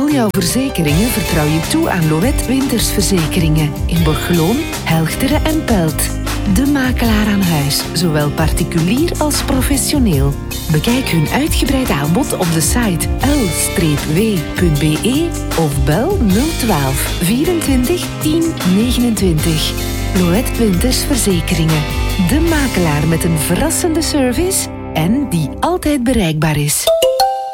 al jouw verzekeringen vertrouw je toe aan Loët Wintersverzekeringen in Borgeloon, Helchteren en Pelt. De makelaar aan huis, zowel particulier als professioneel. Bekijk hun uitgebreid aanbod op de site l-w.be of bel 012 24 10 29. Loët Wintersverzekeringen. De makelaar met een verrassende service en die altijd bereikbaar is.